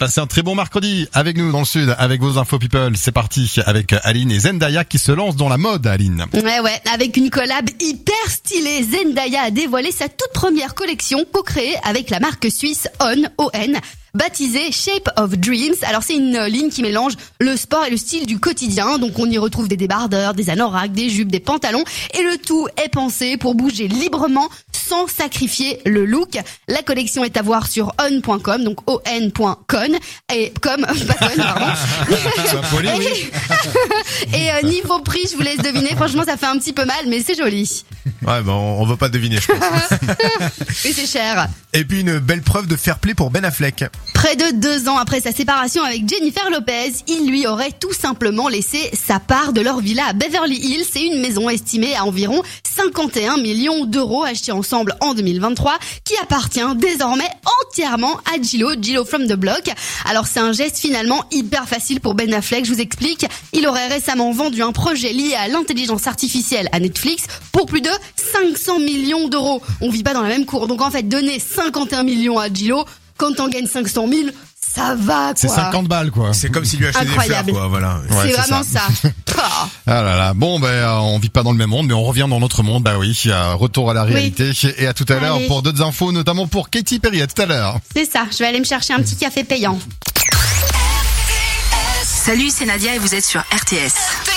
Passez un très bon mercredi avec nous dans le sud, avec vos infos people. C'est parti avec Aline et Zendaya qui se lancent dans la mode, Aline. Ouais, avec une collab hyper stylée, Zendaya a dévoilé sa toute première collection co-créée avec la marque suisse ON, baptisée Shape of Dreams. Alors c'est une ligne qui mélange le sport et le style du quotidien. Donc on y retrouve des débardeurs, des anoraks, des jupes, des pantalons. Et le tout est pensé pour bouger librement sans sacrifier le look. La collection est à voir sur on.com, donc on.con. Et pas con, pardon. Et niveau prix, je vous laisse deviner. Franchement, ça fait un petit peu mal, mais c'est joli. Ouais, on veut pas deviner, je pense. Et c'est cher. Et puis une belle preuve de fair play pour Ben Affleck. Près de 2 ans après sa séparation avec Jennifer Lopez, il lui aurait tout simplement laissé sa part de leur villa à Beverly Hills. C'est une maison estimée à environ 51 millions d'euros achetée ensemble en 2023 qui appartient désormais entièrement à Gillo from the Block. Alors c'est un geste finalement hyper facile pour Ben Affleck, je vous explique. Il aurait récemment vendu un projet lié à l'intelligence artificielle à Netflix pour plus de 500 millions d'euros. On vit pas dans la même cour, donc en fait donner 51 millions à Gillo, quand on gagne 500 000, ça va quoi. C'est 50 balles quoi. C'est comme s'il lui achetait des fleurs quoi, voilà. Ouais, c'est vraiment ça. Ah là là. Bon on vit pas dans le même monde mais on revient dans notre monde. Bah oui, retour à la réalité et à tout à l'heure pour d'autres infos, notamment pour Katy Perry. À tout à l'heure. C'est ça, je vais aller me chercher un petit café payant. Salut, c'est Nadia et vous êtes sur RTS.